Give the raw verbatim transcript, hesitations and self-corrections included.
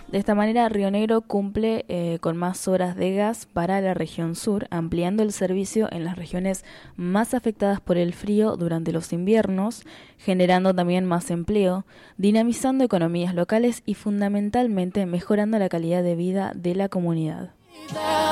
De esta manera, Río Negro cumple eh, con más horas de gas para la región sur, ampliando el servicio en las regiones más afectadas por el frío durante los inviernos, generando también más empleo, dinamizando economías locales y fundamentalmente mejorando la calidad de vida de la comunidad.